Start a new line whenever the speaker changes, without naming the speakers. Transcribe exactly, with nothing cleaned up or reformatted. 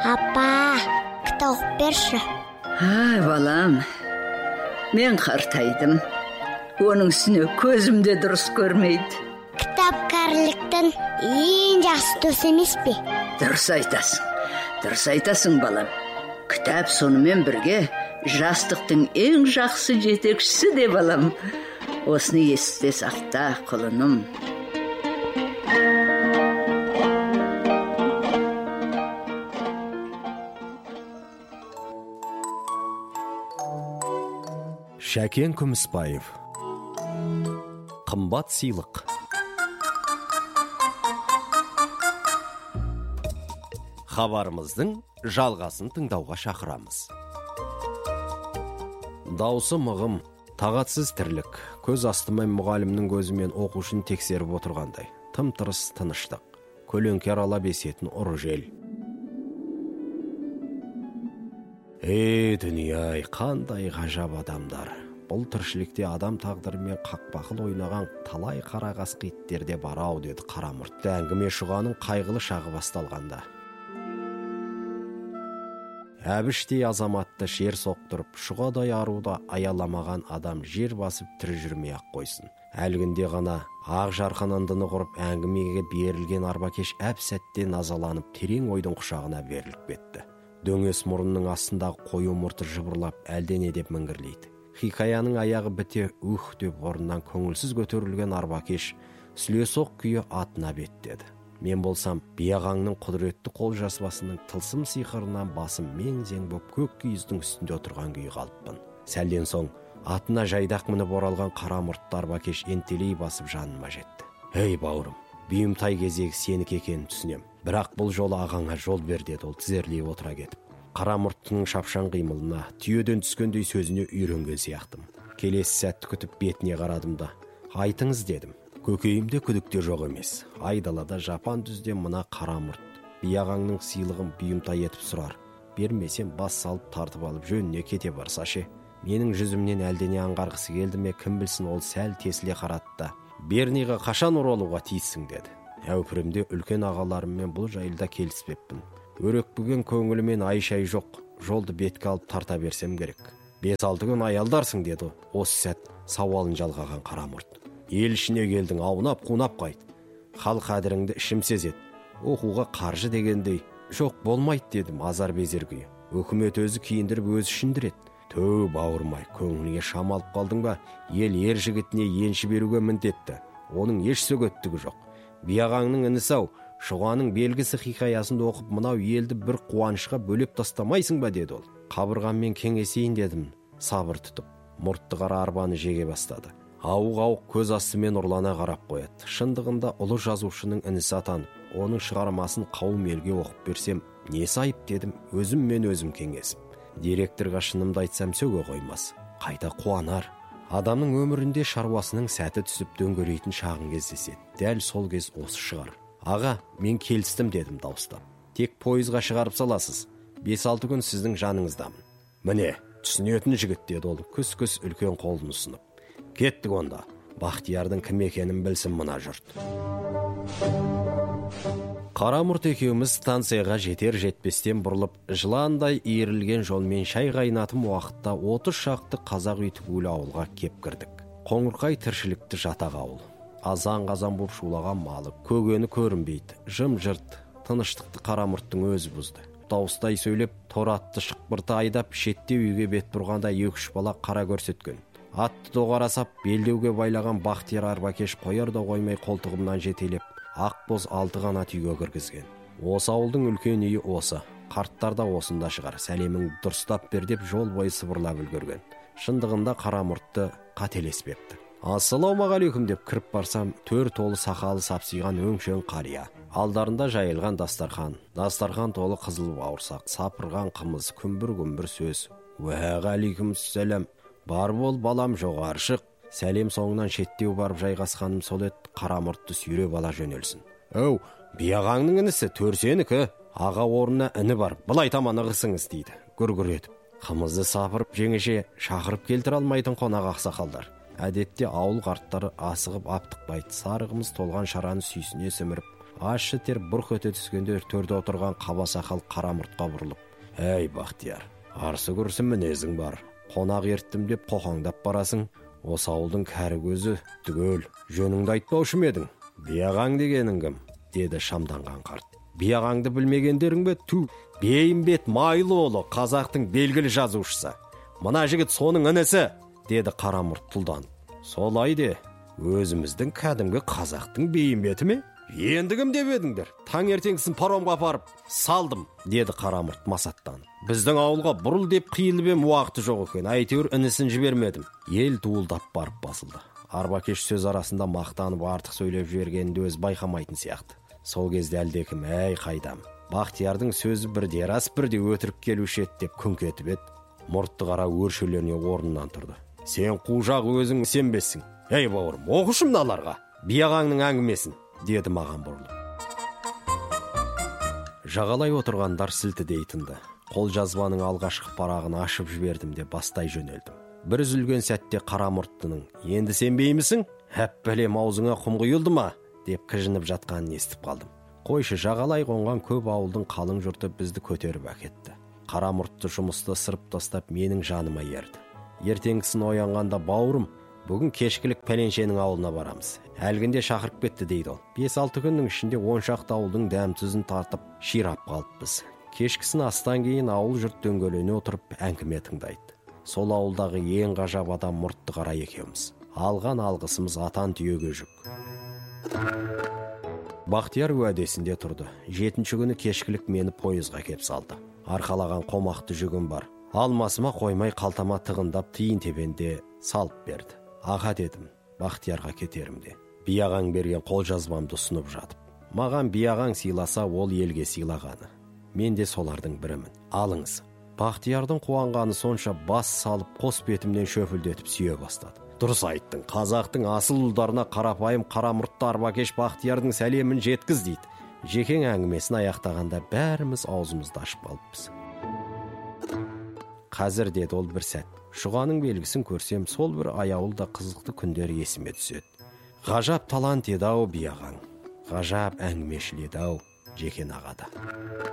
Апа, кітап оқып берші.
Ай, балам, мен қартайдым. Оның үстіне көзімде дұрыс көрмейді.
Кітап кәріліктің ең жақсы досы емес пе?
Дұрыс айтасың, дұрыс айтасың балам. Кітап сонымен бірге жастықтың ең жақсы жетекшісі де балам. Осыны есте сақта, құлыным.
Шәкен Күмісбаев. Қымбат сыйлық. Хабарымыздың жалғасын тыңдауға шақырамыз. Даусы мығым, тағатсыз тірлік, көз астымай мұғалімнің көзімен оқушын тексеріп отырғандай. Тым-тырыс тыныштық, көлеңкер ала бесетін ұры жел. Ей, дүние-ай, қандай ғажап адамдар. Бұл тіршілікте адам тағдырымен қақпақыл ойнаған талай қара қасқы иттерде бар-ау, деді Қарамұрт. Әңгіме шұғаның қайғылы шағы басталғанда. Әбіштей азаматты шер соқтырып, шұғадай аруда аяламаған адам жер басып тірі жүрмей-ақ қойсын. Әлгінде ғана ақ жарқанандыны құрып әңгімеге берілген Арбакеш әп-сәтте назаланып, терең ойдың құшағына беріліп кетті. Дөңес мұрынның астындағы қою мұрты жыбырлап, әлдене деп міңгірлейді. Хикаяның аяғы біте ух деп орнынан көңілсіз көтерілген Арбакеш сүлесоқ күйі атына беттеді. Мен болсам, биағаңның құдіретті қол жасбасының тылсым сиқырынан басым мен-зең боп көк киіздің үстінде отырған күй қалыппын. Сәлден соң атына жайдақ мініп оралған Қарамұртты Арбакеш ентелей басып жаныма жетті. Ей бауырым, Бұйымтай кезегі сенікі екенін түсінем. Бірақ бұл жолы ағаңа жол бер, деді ол тізерлей отыра кетіп. Қарамұрттың шапшаң қимылына, түйеден түскендей сөзіне үйренген сияқтым. Келесі сәтті күтіп бетіне қарадым да, айтыңыз дедім. Көкейімде күдікте жоқ емес. Айдалада жапан дүзде мына Қарамұрт биағаңның сыйлығын Бұйымтай етіп сұрар. Бермесем бас салып тартып алып жөніне кете барса ше. Менің жүзімнен әлдене аңғарғысы келді ме, кім білсін, ол сәл тесіле қаратты. Берниға қашан оралуға тиіссің, деді. Әупірімде үлкен ағаларыммен бұл жайлда келіспеппін. Өрекпіген көңілімен ай-шай жоқ, жолды бетке алып тарта берсем керек. Бес-алты күн аялдарсың, деді осы сәт сауалын жалғаған Қарамұрт. Ел ішіне келдің, аунап қунап қайт. Хал қадіріңді ішім сезет. Оқуға қаржы дегендей жоқ болмайды, дедім азар безер күйі. Өкімет өзі киіндіріп өзі ішіндірет. Төу бауырмай, көңіліңе шам алып қалдың ба? Ел ер жігітіне енші беруге міндетті. Оның еш сөгеттігі жоқ. Биағаңның інісі-ау, шұғаның белгісі хикаясында оқып, мынау елді бір қуанышқа бөлеп тастамайсың ба, деді ол. Қабырғаммен кеңесейін, дедім, сабыр тұтып. Мұртты қара арбаны жеге бастады. Ауық-ауық көз астымен ұрлана қарап қояды. Шындығында ұлы жазушының інісі атанып, оның шығармасын қауым елге оқып берсем, несі айып, дедім, өзім мен өзім кеңесіп. Директорға шынымды айтсам сөге қоймас. Қайта қуанар. Адамның өмірінде шаруасының сәті түсіп дөңгелейтін шағын кездеседі. Дәл сол кез осы шығар. Аға, мен келістім, дедім дауыстап. Тек пойызға шығарып саласыз. Бес-алты күн сіздің жаныңыздамын. Міне, түсінетін жігіт, деді ол, күс-күс үлкен қолын ұсынып. Кеттік онда. Бақтиярдың кім екенін білсін мына жұрт. Қарамұрт екеуміз станцияға жетер-жетпестен бұрылып, жыландай иірілген жолмен шай қайнатым уақытта отыз шақты қазақ үй түгілі ауылға кеп кірдік. Қоңырқай тіршілікті жатақ ауыл. Азан-қазан боп шулаған малы, көгені көрінбейді. Жым-жырт, тыныштықты Қарамұрттың өзі бұзды. Дауыстай сөйлеп, торатты шықпырты айдап, шетте үйге бет бұрғанда екі-үш бала қара көрсеткен. Атты доғарасап, белдеуге байлаған Бақтияр Арбакеш қояр да қоймай қолтығымнан жетелеп, ақ боз алты қанат үйге кіргізген. Осы ауылдың үлкен үйі осы. Қарттар да осында шығар. Сәлемің дұрыстап бер деп жол бойы сыбырлап үлгерген. Шындығында Қарамұртты қателеспепті. Ассалаумағалейкум деп кіріп барсам, төр толы сақалы сапсиған өңшең қария. Алдарында жайылған дастархан. Дастархан толы қызыл бауырсақ, сапырған қымыз, күмбір-күмбір сөз. Уағалейкум сәлем. Бар бол балам, жоғары шық. Сәлем соңынан шеттеу барып жайғасқаным сол ет. Қарамұртты сүйреп ала жөнелсін. Өу, биағаңның інісі төрсенікі. Аға орнына іні бар, былай таман ығысыңыз, дейді. Гүр-гүр етіп. Қымызды сапырып жеңеше шақырып келтір алмайтын қонақ ақсақалдар. Әдетте ауыл қарттары асығып аптықпайды. Сарығымыз толған шараны сүйсіне сіміріп, ащы тер бұрқ ете түскенде төрде отырған қаба сақал қара мұртқа бұрылып: «Әй Бақтияр, арсы күрсі мінезің бар. Қонақ ерттім деп қоқаңдап барасың. Осы ауылдың кәрі көзі түгел. Жөніңді айтпаушы ма едің? Биағаң дегенің кім?» деді шамданған қарт. «Биағаңды білмегендерің бе? Ту, Бейімбет Майлыұлы, қазақтың белгілі жазушысы. Мына жігіт соның інісі», деді қара мұрт тұлданып. «Солай де, өзіміздің кәдімгі қазақтың Бейімбеті ме? Енді кім деп едіңдер? Таңертеңгісін паромға апарып салдым», деді қара мұрт масаттанып. «Біздің ауылға бұрыл деп қиылып ем, уақыты жоқ екен. Әйтеуір інісін жібермедім». Ел дуылдап барып басылды. Арбакеш сөз арасында мақтанып артық сөйлеп жібергенді өз байқамайтын сияқты. Сол кезде әлдекім: «Әй қайдам, Бақтиярдың сөзі бірде рас бірде өтірік келуші еді» деп күңк етіп еді. Мұртты қара өршелене орнынан тұрды. «Сен қужақ өзің сенбессің. Ей бауырым, оқышы мыналарға биағаңның әңгімесін», деді маған бұрылып. Жағалай отырғандар сілтідей тынды. Қол жазбаның алғашқы парағын ашып жібердім де бастай жөнелдім. Бір үзілген сәтте қара мұрттының: «Енді сенбеймісің? Әппәлем, аузыңа құм құйылды ма?» деп кіжініп жатқанын естіп қалдым. Қойшы, жағалай қонған көп ауылдың қалың жұрты бізді көтеріп әкетті. Қара мұртты жұмысты сырып тастап менің жаныма ерді. Ертеңгісін оянғанда: «Бауырым, бүгін кешкілік пәленшенің ауылына барамыз. Әлгінде шақырып кетті» дейді ол. Бес-алты күннің ішінде он шақты ауылдың дәм-тұзын тартып ширап қалыппыз. Кешкісін астан кейін ауыл жұрт дөңгелене отырып әңгіме тыңдайды. Сол ауылдағы ең ғажап адам мұртты қара екеуміз. Алған алғысымыз атан түйеге жүк. Бақтияр уәдесінде тұрды. Жетінші күні кешкілік мені пойызға кеп салды. Арқалаған қомақты жүгім бар. Алмасыма қоймай қалтама тығындап тиын тебенде салып берді. «Аға» дедім, Бақтиярға кетерімде. Биағаң берген қол жазбамды ұсынып жатып. Маған биағаң сыйласа, ол елге сыйлағаны. Мен де солардың бірімін. Алыңыз. Бақтиярдың қуанғаны сонша бас салып қос бетімнен шөпілдетіп сүйе бастады. «Дұрыс айттың, қазақтың асыл ұлдарына қарапайым қара мұртты Арбакеш Бақтиярдың сәлемін жеткіз» дейді. Жекең әңгімесін аяқтағанда бәріміз аузымызды ашып қалыппыз. «Қазір», деді ол бір сәт, «шұғаның белгісін көрсем, сол бір аяулда қызықты күндер есіме түседі. Ғажап талант еді ау биағаң, ғажап әңгімешіл еді ау Жекен ағада».